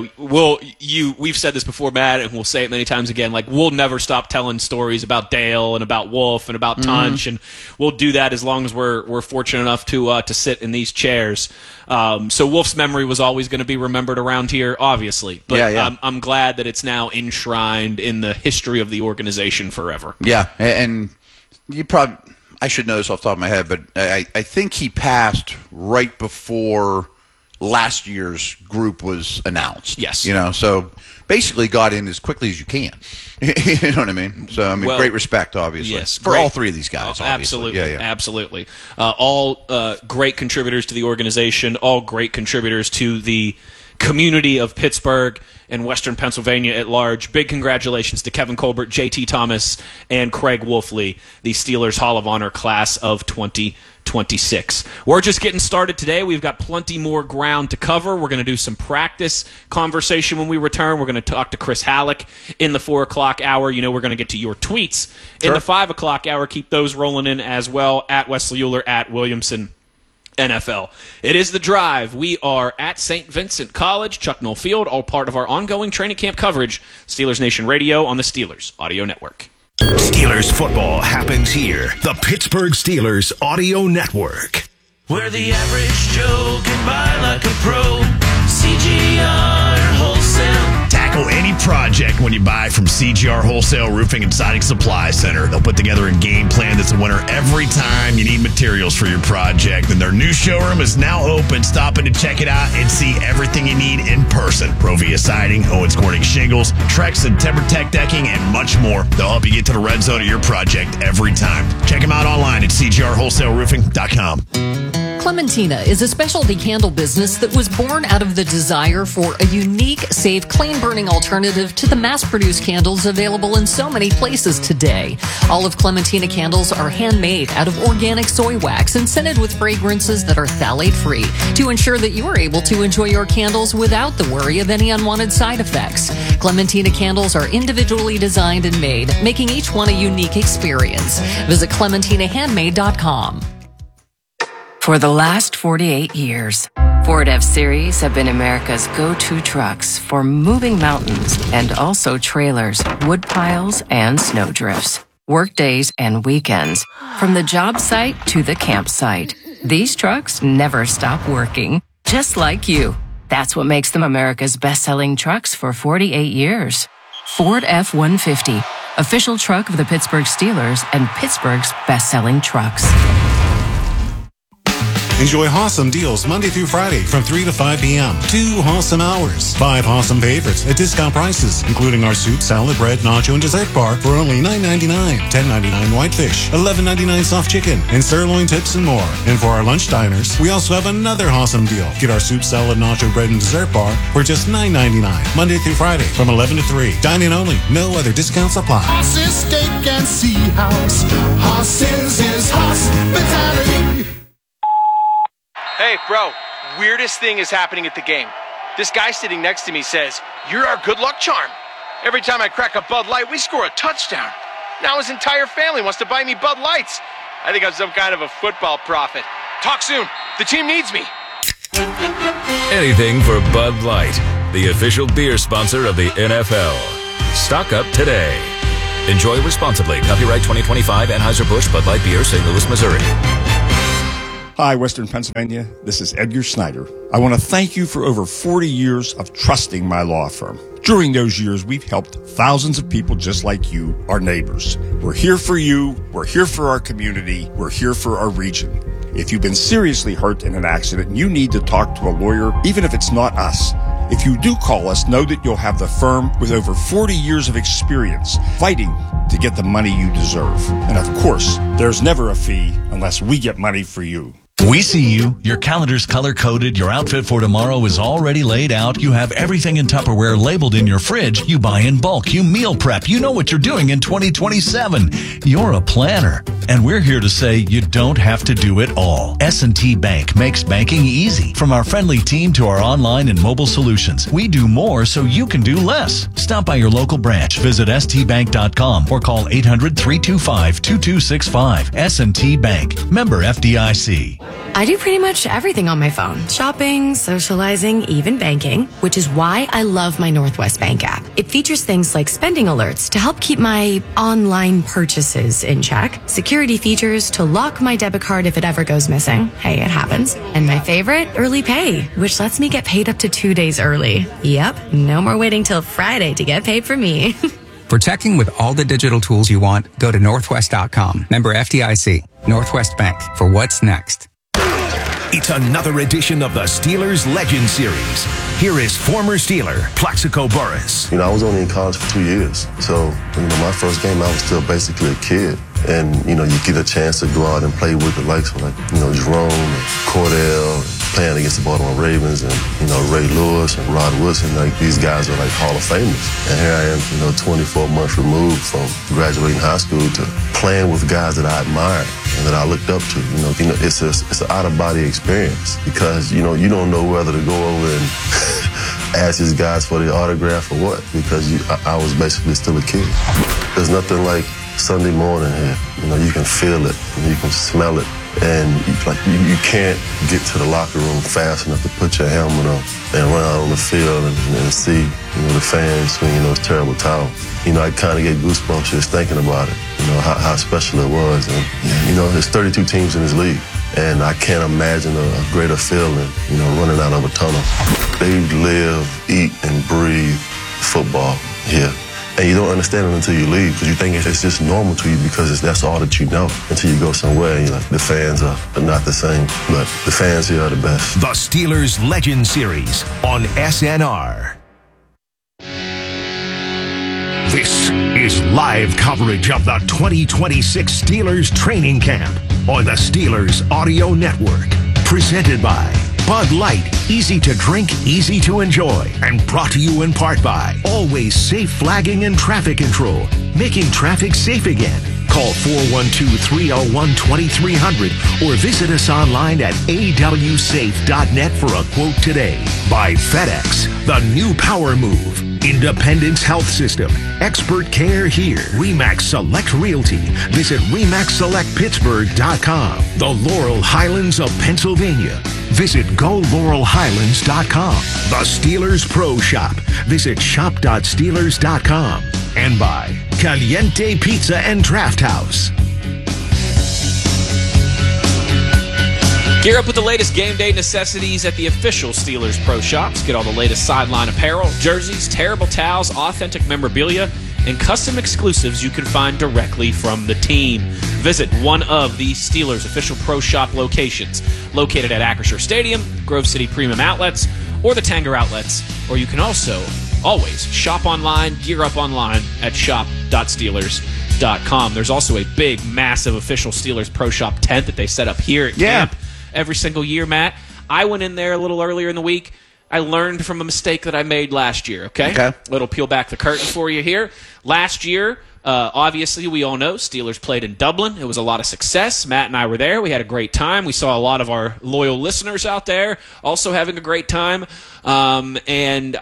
We've said this before, Matt, and we'll say it many times again. We'll never stop telling stories about Dale and about Wolf and about Tunch, and we'll do that as long as we're fortunate enough to sit in these chairs. So Wolf's memory was always going to be remembered around here, obviously. But yeah. I'm glad that it's now enshrined in the history of the organization forever. Yeah, and you probably. I should know this off the top of my head, but I think he passed right before last year's group was announced. Yes. So basically got in as quickly as you can. You know what I mean? So, great respect, obviously. Yes. For all three of these guys, obviously. Absolutely. Yeah. Absolutely. All great contributors to the organization, all great contributors to the community of Pittsburgh and Western Pennsylvania at large. Big congratulations to Kevin Colbert, JT Thomas, and Craig Wolfley, the Steelers Hall of Honor class of 2026. We're just getting started today. We've got plenty more ground to cover. We're going to do some practice conversation when we return. We're going to talk to Chris Halleck in the 4 o'clock hour. We're going to get to your tweets in the 5 o'clock hour. Keep those rolling in as well, at Wesley Euler, at Williamson NFL. It is The Drive. We are at St. Vincent College, Chuck Noll Field, all part of our ongoing training camp coverage. Steelers Nation Radio on the Steelers Audio Network. Steelers football happens here. The Pittsburgh Steelers Audio Network. Where the average Joe can buy like a pro. CGR Wholesale. Tackle any project when you buy from CGR Wholesale Roofing and Siding Supply Center. They'll put together a game plan that's a winner every time you need materials for your project. And their new showroom is now open. Stop in to check it out and see everything you need in person. Provia Siding, Owens Corning Shingles, Trex and TimberTech Decking, and much more. They'll help you get to the red zone of your project every time. Check them out online at cgrwholesaleroofing.com. Clementina is a specialty candle business that was born out of the desire for a unique, safe, clean-burning alternative to the mass-produced candles available in so many places today. All of Clementina candles are handmade out of organic soy wax and scented with fragrances that are phthalate-free to ensure that you are able to enjoy your candles without the worry of any unwanted side effects. Clementina candles are individually designed and made, making each one a unique experience. Visit ClementinaHandmade.com. For the last 48 years, Ford F-Series have been America's go-to trucks for moving mountains and also trailers, wood piles, and snowdrifts. Work days and weekends, from the job site to the campsite. These trucks never stop working, just like you. That's what makes them America's best-selling trucks for 48 years. Ford F-150, official truck of the Pittsburgh Steelers and Pittsburgh's best-selling trucks. Enjoy awesome deals Monday through Friday from 3 to 5 p.m. 2 awesome hours. 5 awesome favorites at discount prices, including our soup, salad, bread, nacho, and dessert bar for only $9.99. $10.99 whitefish, $11.99 soft chicken, and sirloin tips and more. And for our lunch diners, we also have another awesome deal. Get our soup, salad, nacho, bread, and dessert bar for just $9.99. Monday through Friday from 11 to 3. Dine-in only. No other discounts apply. Hoss's Steak and Sea House. Hoss's is hospitality. Hey, bro, weirdest thing is happening at the game. This guy sitting next to me says, "You're our good luck charm. Every time I crack a Bud Light, we score a touchdown. Now his entire family wants to buy me Bud Lights. I think I'm some kind of a football prophet. Talk soon. The team needs me." Anything for Bud Light, the official beer sponsor of the NFL. Stock up today. Enjoy responsibly. Copyright 2025 Anheuser-Busch Bud Light Beer, St. Louis, Missouri. Hi, Western Pennsylvania. This is Edgar Snyder. I want to thank you for over 40 years of trusting my law firm. During those years, we've helped thousands of people just like you, our neighbors. We're here for you. We're here for our community. We're here for our region. If you've been seriously hurt in an accident, you need to talk to a lawyer, even if it's not us. If you do call us, know that you'll have the firm with over 40 years of experience fighting to get the money you deserve. And of course, there's never a fee unless we get money for you. We see you. Your calendar's color-coded. Your outfit for tomorrow is already laid out. You have everything in Tupperware labeled in your fridge. You buy in bulk. You meal prep. You know what you're doing in 2027. You're a planner. And we're here to say you don't have to do it all. S&T Bank makes banking easy. From our friendly team to our online and mobile solutions, we do more so you can do less. Stop by your local branch. Visit stbank.com or call 800-325-2265. S&T Bank. Member FDIC. I do pretty much everything on my phone. Shopping, socializing, even banking, which is why I love my Northwest Bank app. It features things like spending alerts to help keep my online purchases in check, security features to lock my debit card if it ever goes missing. Hey, it happens. And my favorite, Early Pay, which lets me get paid up to 2 days early. Yep, no more waiting till Friday to get paid for me. For checking with all the digital tools you want, go to Northwest.com. Member FDIC. Northwest Bank. For what's next. It's another edition of the Steelers Legend Series. Here is former Steeler, Plaxico Burress. I was only in college for 2 years. So, my first game, I was still basically a kid. And, you get a chance to go out and play with the likes of, Jerome and Cordell, playing against the Baltimore Ravens and, Ray Lewis and Rod Woodson. These guys are Hall of Famers. And here I am, 24 months removed from graduating high school to playing with guys that I admired and that I looked up to. It's an out-of-body experience because, you don't know whether to go over and ask these guys for the autograph or what because I was basically still a kid. There's nothing like Sunday morning here. You can feel it and you can smell it. And you can't get to the locker room fast enough to put your helmet on and run out on the field and see the fans swinging those terrible towels. I kind of get goosebumps just thinking about it. How special it was. And there's 32 teams in this league, and I can't imagine a greater feeling. Running out of a tunnel. They live, eat, and breathe football here. And you don't understand it until you leave because you think it's just normal to you because that's all that you know until you go somewhere and you're like, the fans are not the same, but the fans here are the best. The Steelers Legend Series on SNR. This is live coverage of the 2026 Steelers training camp on the Steelers Audio Network. Presented by Bud Light, easy to drink, easy to enjoy, and brought to you in part by Always Safe Flagging and Traffic Control, making traffic safe again. Call 412-301-2300 or visit us online at awsafe.net for a quote today. By FedEx, the new power move. Independence Health System. Expert care here. RE/MAX Select Realty. Visit RE/MAXSelectPittsburgh.com. The Laurel Highlands of Pennsylvania. Visit GoLaurelHighlands.com. The Steelers Pro Shop. Visit shop.steelers.com. And by Caliente Pizza and Draft House. Gear up with the latest game day necessities at the official Steelers Pro Shops. Get all the latest sideline apparel, jerseys, terrible towels, authentic memorabilia, and custom exclusives you can find directly from the team. Visit one of the Steelers official Pro Shop locations located at Acrisure Stadium, Grove City Premium Outlets, or the Tanger Outlets, or you can also always shop online, gear up online at shop.steelers.com. There's also a big, massive official Steelers Pro Shop tent that they set up here at camp every single year, Matt. I went in there a little earlier in the week. I learned from a mistake that I made last year, okay? Little peel back the curtain for you here. Last year, obviously, we all know Steelers played in Dublin. It was a lot of success. Matt and I were there. We had a great time. We saw a lot of our loyal listeners out there also having a great time. And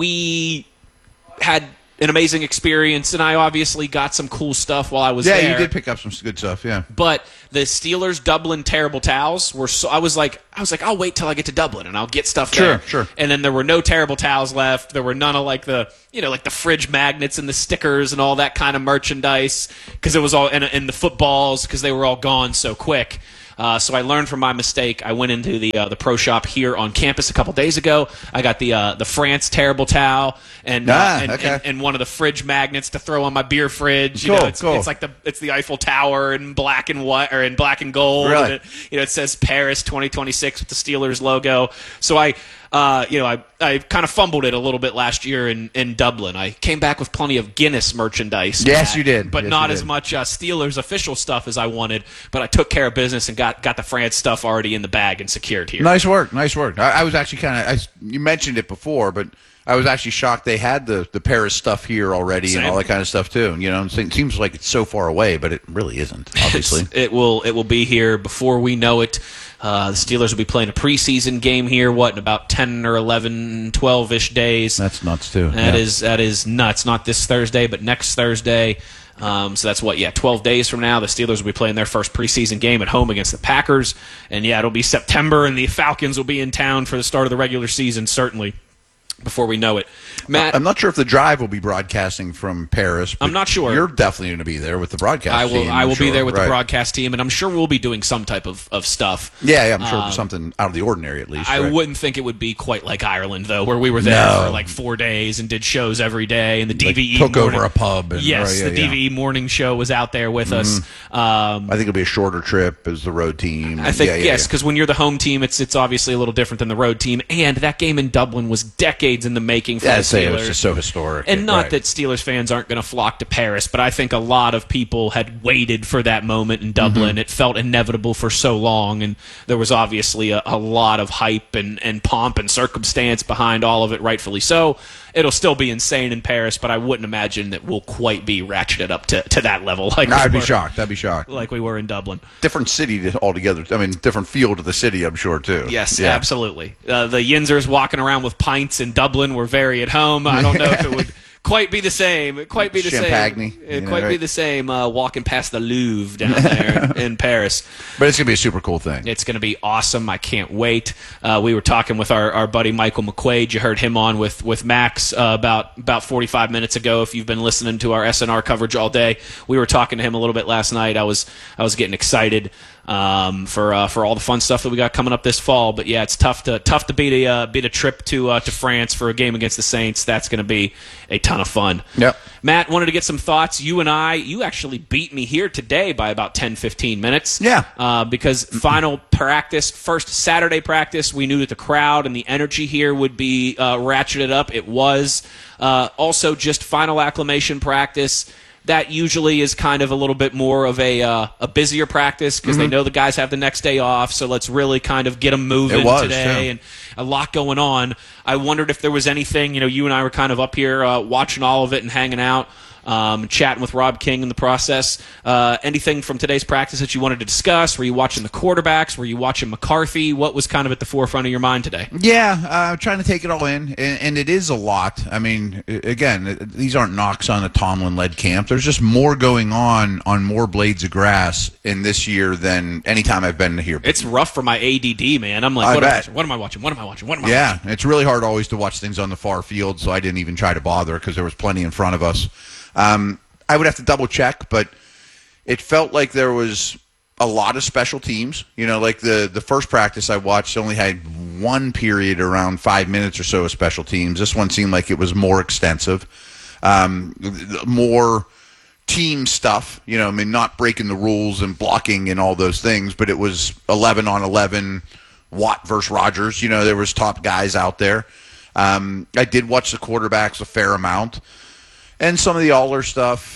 we had an amazing experience, and I obviously got some cool stuff while I was there. Yeah, you did pick up some good stuff, yeah. But the Steelers Dublin terrible towels were so I was like, I'll wait till I get to Dublin and I'll get stuff there. Sure. And then there were no terrible towels left. There were none of like the fridge magnets and the stickers and all that kind of merchandise, because it was all and the footballs, because they were all gone so quick. So I learned from my mistake. I went into the pro shop here on campus a couple days ago. I got the France terrible towel and one of the fridge magnets to throw on my beer fridge. It's like it's the Eiffel Tower in black and white, or in black and gold. Really? And it says Paris 2026 with the Steelers logo. So I kind of fumbled it a little bit last year in Dublin. I came back with plenty of Guinness merchandise. Yes, you did. But not as much Steelers official stuff as I wanted. But I took care of business and got the France stuff already in the bag and secured here. Nice work. I was actually you mentioned it before, but I was actually shocked they had the Paris stuff here already and all that kind of stuff too. It seems like it's so far away, but it really isn't, obviously. It will be here before we know it. The Steelers will be playing a preseason game here, in about 10 or 11, 12-ish days. That's nuts, too. That is nuts. Not this Thursday, but next Thursday. So that's 12 days from now. The Steelers will be playing their first preseason game at home against the Packers. And, it'll be September, and the Falcons will be in town for the start of the regular season, certainly, before we know it. Matt, I'm not sure if the Drive will be broadcasting from Paris. I'm not sure. You're definitely going to be there with the broadcast team. I will be there with the broadcast team, and I'm sure we'll be doing some type of stuff. Yeah, I'm sure something out of the ordinary at least. I wouldn't think it would be quite like Ireland, though, where we were there for like 4 days and did shows every day, and the DVE took over a pub. And, DVE morning show was out there with us. I think it'll be a shorter trip as the road team. I think because when you're the home team, it's obviously a little different than the road team, and that game in Dublin was decades in the making for the Steelers. It was just so historic. And not that Steelers fans aren't going to flock to Paris, but I think a lot of people had waited for that moment in Dublin. It felt inevitable for so long, and there was obviously a lot of hype and pomp and circumstance behind all of it, rightfully so. It'll still be insane in Paris, but I wouldn't imagine that we'll quite be ratcheted up to that level. I'd be shocked. Like we were in Dublin. Different city altogether. I mean, different feel to the city, I'm sure, too. Yes, absolutely. The Yinzers walking around with pints in Dublin were very at home. I don't know if it would quite be the same. Be the same walking past the Louvre down there in Paris. But it's going to be a super cool thing. It's going to be awesome. I can't wait. We were talking with our buddy Michael McQuaid. You heard him on with Max about 45 minutes ago. If you've been listening to our SNR coverage all day, we were talking to him a little bit last night. I was getting excited for all the fun stuff that we got coming up this fall. But yeah, it's tough to beat a trip to France for a game against the Saints. That's going to be a ton of fun. Yep. Matt, wanted to get some thoughts. You actually beat me here today by about 10-15 minutes. Yeah. Because final practice, first Saturday practice, we knew that the crowd and the energy here would be ratcheted up. It was. Also just final acclimation practice. That usually is kind of a little bit more of a busier practice because they know the guys have the next day off, so let's really kind of get them moving today. And a lot going on. I wondered if there was anything, you and I were kind of up here watching all of it and hanging out. Chatting with Rob King in the process. Anything from today's practice that you wanted to discuss? Were you watching the quarterbacks? Were you watching McCarthy? What was kind of at the forefront of your mind today? Yeah, trying to take it all in, and it is a lot. I mean, again, these aren't knocks on a Tomlin-led camp. There's just more going on more blades of grass in this year than any time I've been here. It's rough for my ADD, man. I'm like, what am I watching? Yeah, it's really hard always to watch things on the far field, so I didn't even try to bother because there was plenty in front of us. I would have to double check, but it felt like there was a lot of special teams. Like the first practice I watched only had one period around 5 minutes or so of special teams. This one seemed like it was more extensive. more team stuff, I mean, not breaking the rules and blocking and all those things, but it was 11 on 11, Watt versus Rodgers. There was top guys out there. I did watch the quarterbacks a fair amount, and some of the Aller stuff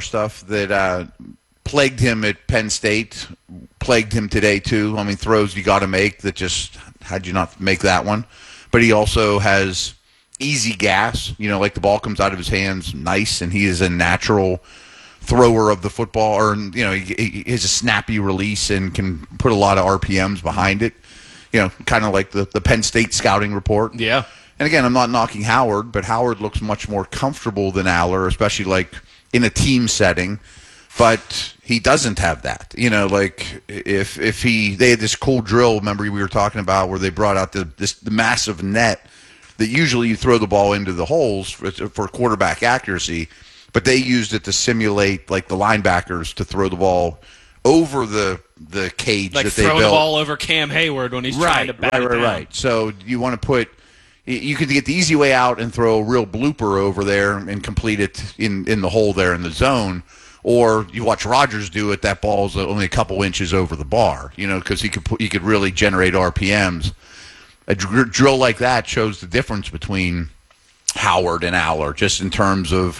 that plagued him at Penn State, plagued him today too. I mean, throws you got to make that just how'd you not make that one? But he also has easy gas, like the ball comes out of his hands nice, and he is a natural thrower of the football, or he has a snappy release and can put a lot of RPMs behind it. Kind of like the Penn State scouting report. Yeah. And again, I'm not knocking Howard, but Howard looks much more comfortable than Aller, especially like in a team setting. But he doesn't have that. Like if they had this cool drill, remember we were talking about, where they brought out the massive net that usually you throw the ball into the holes for quarterback accuracy. But they used it to simulate like the linebackers to throw the ball over the cage like that they built. Like throwing the ball over Cam Hayward when he's trying to bat it down. Right. So you want to you could get the easy way out and throw a real blooper over there and complete it in the hole there in the zone. Or you watch Rodgers do it, that ball's only a couple inches over the bar, because he could really generate RPMs. A drill like that shows the difference between Howard and Aller, just in terms of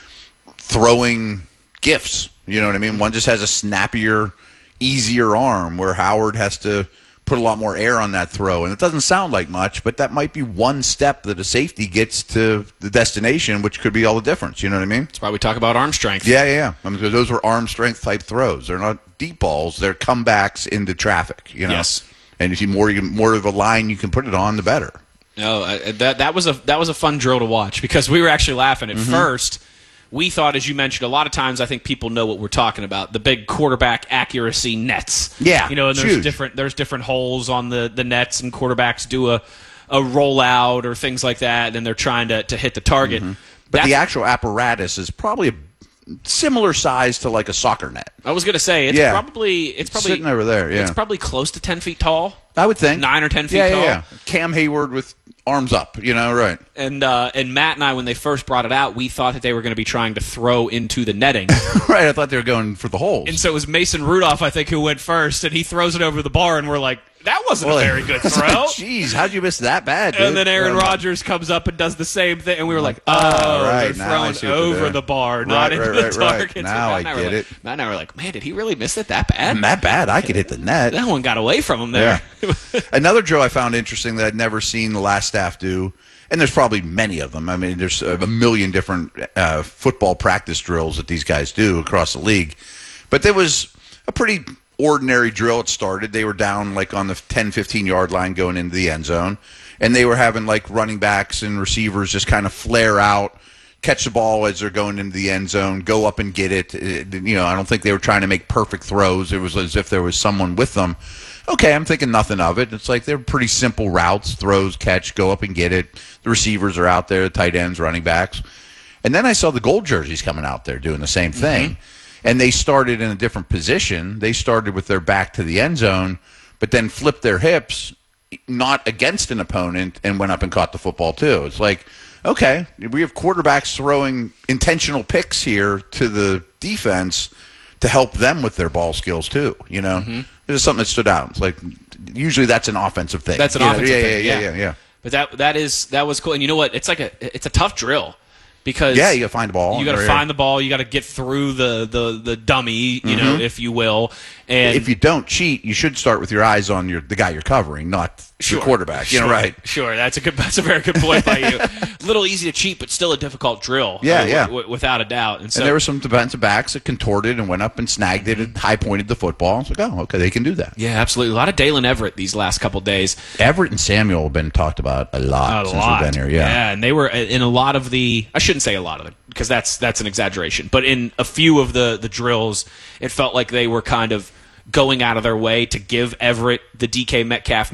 throwing gifts, you know what I mean? One just has a snappier, easier arm, where Howard has to put a lot more air on that throw. And it doesn't sound like much, but that might be one step that a safety gets to the destination, which could be all the difference, you know what I mean? That's why we talk about arm strength. Yeah. I mean, because those were arm strength type throws. They're not deep balls. They're comebacks into traffic, Yes. And if you more of a line you can put it on, the better. No, that was a fun drill to watch, because we were actually laughing at first. We thought, as you mentioned, a lot of times I think people know what we're talking about, the big quarterback accuracy nets. Yeah, and there's different holes on the nets, and quarterbacks do a rollout or things like that, and they're trying to hit the target. But the actual apparatus is probably a similar size to like a soccer net. I was going to say it's probably sitting over there. Yeah, it's probably close to 10 feet tall. I would think 9 or 10 feet tall. Yeah. Cam Hayward with arms up, right. And Matt and I, when they first brought it out, we thought that they were going to be trying to throw into the netting. Right, I thought they were going for the holes. And so it was Mason Rudolph, I think, who went first, and he throws it over the bar, and we're like, that wasn't a very good throw. Jeez, how'd you miss that bad, dude? And then Aaron Rodgers comes up and does the same thing, and we were like, they're throwing over the bar, not into the target. Right. Now I get it. Matt and I were like, man, did he really miss it that bad? That bad? I could hit the net. That one got away from him there. Yeah. Another drill I found interesting that I'd never seen the last staff do, and there's probably many of them. I mean, there's a million different football practice drills that these guys do across the league. But there was a pretty ordinary drill. It started. They were down like on the 10, 15-yard line going into the end zone, and they were having like running backs and receivers just kind of flare out, catch the ball as they're going into the end zone, go up and get it. I don't think they were trying to make perfect throws. It was as if there was someone with them. Okay, I'm thinking nothing of it. It's like they're pretty simple routes, throws, catch, go up and get it. The receivers are out there, the tight ends, running backs. And then I saw the gold jerseys coming out there doing the same thing. And they started in a different position. They started with their back to the end zone, but then flipped their hips, not against an opponent, and went up and caught the football too. It's like, okay, we have quarterbacks throwing intentional picks here to the defense to help them with their ball skills too, There's something that stood out. It's like, usually that's an offensive thing. That's an offensive thing. Yeah. But that was cool. And you know what? It's a tough drill. Because you got to find the ball. You got to find the ball. You got to get through the dummy, if you will. And if you don't cheat, you should start with your eyes on the guy you're covering, not the quarterback. Right? Sure. That's a very good point by you. A little easy to cheat, but still a difficult drill. Without a doubt. And there were some defensive backs that contorted and went up and snagged it and high pointed the football. I was like, oh, okay, they can do that. Yeah, absolutely. A lot of Dalen Everett these last couple days. Everett and Samuel have been talked about a lot since we've been here. Yeah, and they were in a lot of the. I shouldn't say a lot of it, because that's an exaggeration. But in a few of the drills, it felt like they were kind of going out of their way to give Everett the DK Metcalf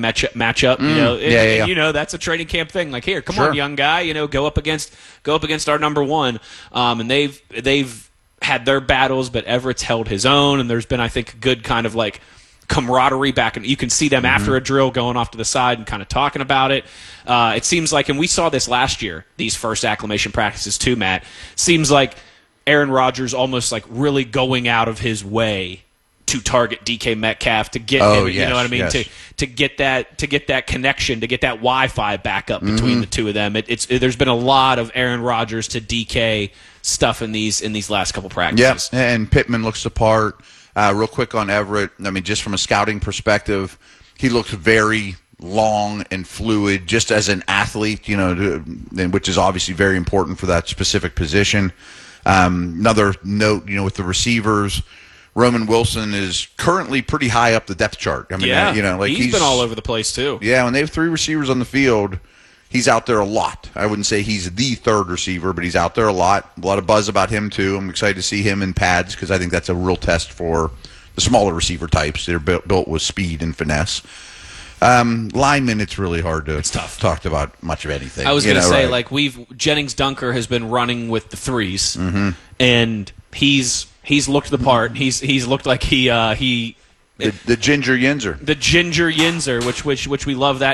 matchup. That's a training camp thing. Like, here, come on, young guy, go up against our number one. And they've had their battles, but Everett's held his own, and there's been, I think, a good kind of like camaraderie back, and you can see them after a drill going off to the side and kind of talking about it. It seems like, and we saw this last year, these first acclimation practices too, Matt. Seems like Aaron Rodgers almost like really going out of his way to target DK Metcalf to get him, you know what I mean, to get that connection, to get that Wi-Fi back up between the two of them. There's been a lot of Aaron Rodgers to DK stuff in these last couple practices. Yeah, and Pittman looks the part. Real quick on Everett, I mean, just from a scouting perspective, he looks very long and fluid just as an athlete, you know, which is obviously very important for that specific position. Another note, you know, with the receivers, Roman Wilson is currently pretty high up the depth chart. I mean, you know, like he's been all over the place too. Yeah, when they have 3 receivers on the field, he's out there a lot. I wouldn't say he's the third receiver, but he's out there a lot. A lot of buzz about him too. I'm excited to see him in pads because I think that's a real test for the smaller receiver types. They're built with speed and finesse. Linemen, it's really hard to talk about much of anything. I was going to say, like, Jennings Dunker has been running with the 3s, and he's looked the part. He's looked like the Ginger Yinzer. The Ginger Yinzer, which we love that.